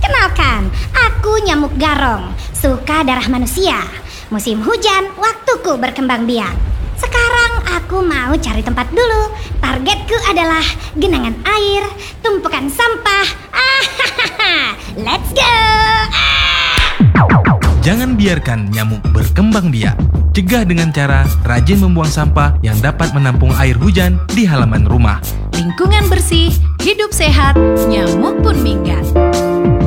Kenalkan, aku nyamuk garong, suka darah manusia. Musim hujan, waktuku berkembang biak. Sekarang aku mau cari tempat dulu. Targetku adalah genangan air, tumpukan sampah. Let's go! Jangan biarkan nyamuk berkembang biak. Cegah dengan cara rajin membuang sampah yang dapat menampung air hujan di halaman rumah. Lingkungan bersih, hidup sehat, nyamuk pun minggat.